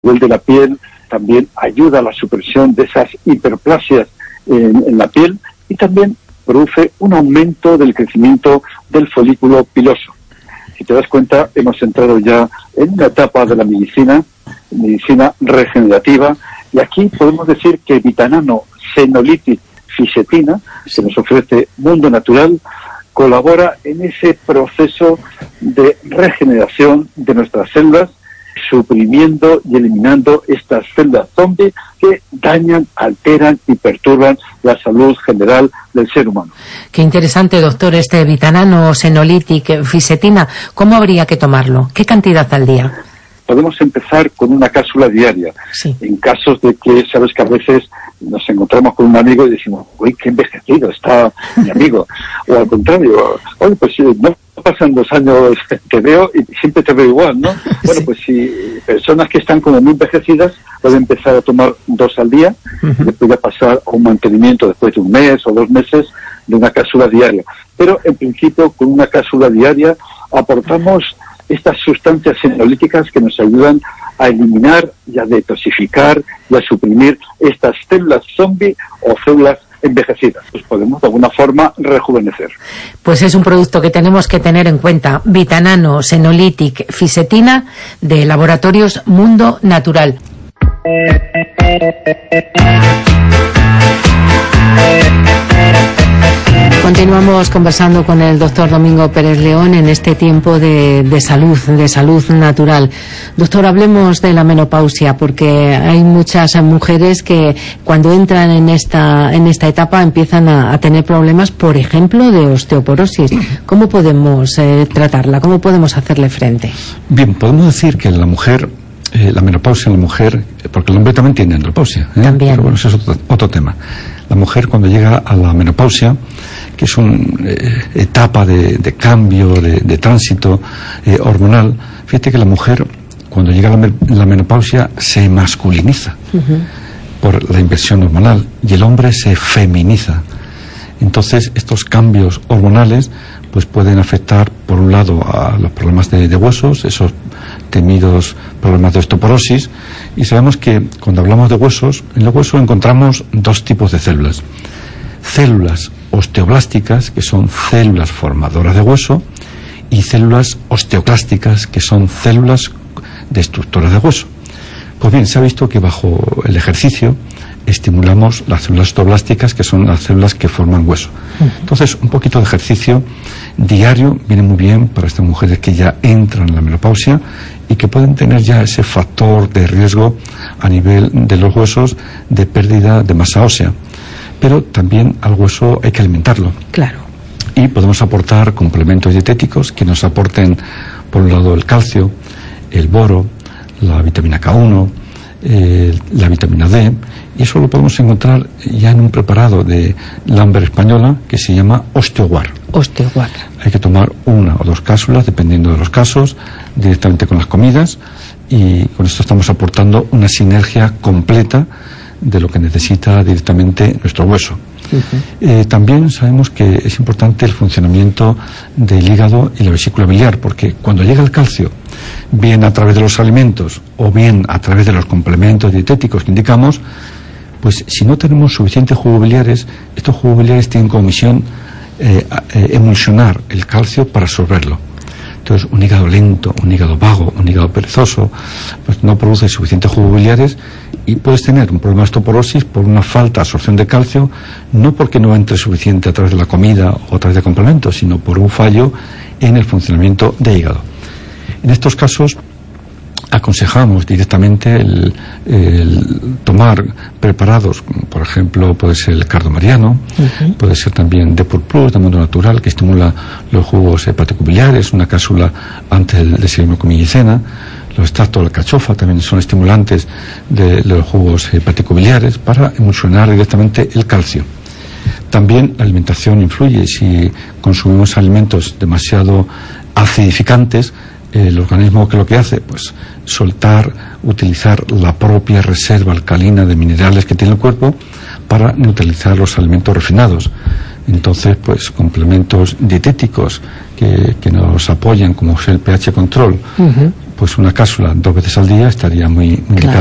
nivel de la piel, también ayuda a la supresión de esas hiperplasias en la piel y también produce un aumento del crecimiento del folículo piloso. Si te das cuenta, hemos entrado ya en una etapa de la medicina regenerativa, y aquí podemos decir que Vitanano Senolytic Fisetina, que nos ofrece Mundo Natural, colabora en ese proceso de regeneración de nuestras células, suprimiendo y eliminando estas células zombie que dañan, alteran y perturban la salud general del ser humano. Qué interesante, doctor, este Vitanano Senolytic Fisetina. ¿Cómo habría que tomarlo? ¿Qué cantidad al día? Podemos empezar con una cápsula diaria. Sí. En casos de que, sabes que a veces nos encontramos con un amigo y decimos, uy, qué envejecido está mi amigo. O al contrario, oye, pues no pasan 2 años, te veo y siempre te veo igual, ¿no? Bueno, sí. Pues si personas que están como muy envejecidas pueden empezar a tomar 2 al día, después de pasar a un mantenimiento después de 1 mes o 2 meses de una cápsula diaria. Pero en principio, con una cápsula diaria aportamos estas sustancias senolíticas que nos ayudan a eliminar y a detoxificar y a suprimir estas células zombie o células envejecidas. Pues podemos de alguna forma rejuvenecer. Pues es un producto que tenemos que tener en cuenta. Vitanano Senolytic Fisetina de Laboratorios Mundo Natural. Continuamos conversando con el doctor Domingo Pérez León en este tiempo de salud natural. Doctor, hablemos de la menopausia, porque hay muchas mujeres que cuando entran en esta etapa empiezan a tener problemas, por ejemplo, de osteoporosis. ¿Cómo podemos tratarla? ¿Cómo podemos hacerle frente? Bien, podemos decir que la mujer, la menopausia en la mujer, porque el hombre también tiene andropausia, También. Pero bueno, ese es otro tema. La mujer, cuando llega a la menopausia, que es una etapa de cambio, de tránsito hormonal, fíjate que la mujer, cuando llega a la menopausia, se masculiniza por la inversión hormonal y el hombre se feminiza. Entonces, estos cambios hormonales pues pueden afectar, por un lado, a los problemas de huesos, esos temidos problemas de osteoporosis, y sabemos que cuando hablamos de huesos, en los huesos encontramos 2 tipos de células. Células osteoblásticas, que son células formadoras de hueso, y células osteoclásticas, que son células destructoras de hueso. Pues bien, se ha visto que bajo el ejercicio estimulamos las células osteoblásticas, que son las células que forman hueso. Entonces, un poquito de ejercicio diario viene muy bien para estas mujeres que ya entran en la menopausia y que pueden tener ya ese factor de riesgo a nivel de los huesos de pérdida de masa ósea. Pero también al hueso hay que alimentarlo. Claro. Y podemos aportar complementos dietéticos que nos aporten, por un lado, el calcio, el boro, la vitamina K1, la vitamina D, y eso lo podemos encontrar ya en un preparado de Lambert Española que se llama Osteoguard. Osteoguard. Hay que tomar 1 o 2 cápsulas, dependiendo de los casos, directamente con las comidas, y con esto estamos aportando una sinergia completa de lo que necesita directamente nuestro hueso. También sabemos que es importante el funcionamiento del hígado y la vesícula biliar, porque cuando llega el calcio, bien a través de los alimentos o bien a través de los complementos dietéticos que indicamos, pues si no tenemos suficientes jugos biliares, estos jugos biliares tienen como misión emulsionar el calcio para absorberlo. Entonces, un hígado lento, un hígado vago, un hígado perezoso, pues no produce suficientes jugos biliares y puedes tener un problema de osteoporosis por una falta de absorción de calcio, no porque no entre suficiente a través de la comida o a través de complementos, sino por un fallo en el funcionamiento del hígado. En estos casos, aconsejamos directamente el tomar preparados, por ejemplo, puede ser el cardomariano, puede ser también Depur Plus, de Mundo Natural, que estimula los jugos hepatobiliares, una cápsula antes del desayuno con millicena. Los extractos de alcachofa también son estimulantes de los jugos hepatobiliares para emulsionar directamente el calcio. También la alimentación influye. Si consumimos alimentos demasiado acidificantes, el organismo, que lo que hace, pues utilizar la propia reserva alcalina de minerales que tiene el cuerpo para neutralizar los alimentos refinados. Entonces, pues complementos dietéticos que nos apoyan, como es el pH control, pues una cápsula 2 veces al día estaría muy indicada.